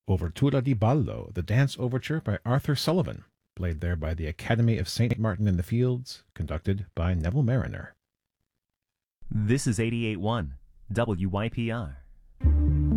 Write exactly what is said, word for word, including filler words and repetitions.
Overtura di Ballo, the dance overture by Arthur Sullivan, played there by the Academy of Saint Martin in the Fields, conducted by Neville Mariner. This is eighty-eight point one W Y P R.